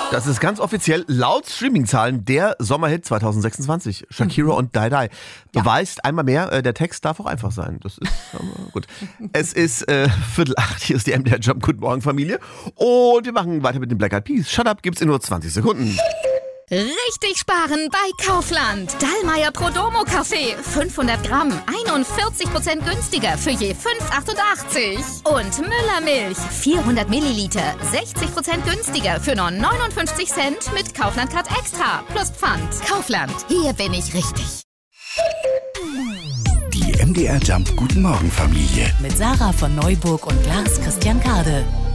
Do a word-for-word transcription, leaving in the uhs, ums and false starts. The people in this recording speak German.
Das ist ganz offiziell laut Streaming-Zahlen der Sommerhit zwanzig sechsundzwanzig. Shakira mhm. und Die Die. Beweist einmal mehr, äh, der Text darf auch einfach sein. Das ist aber gut. Es ist äh, Viertel acht, hier ist die M D R Jump. Guten Morgen, Familie. Und wir machen weiter mit den Black Eyed Peas. Shut Up gibt's in nur zwanzig Sekunden. Richtig sparen bei Kaufland. Dallmayr Prodomo Kaffee. fünfhundert Gramm. einundvierzig Prozent günstiger für je fünf Euro achtundachtzig. Und Müller Milch. vierhundert Milliliter. sechzig Prozent günstiger für nur neunundfünfzig Cent mit Kaufland Card Extra. Plus Pfand. Kaufland. Hier bin ich richtig. Die M D R Jump Guten Morgen Familie. Mit Sarah von Neuburg und Lars Christian Kade.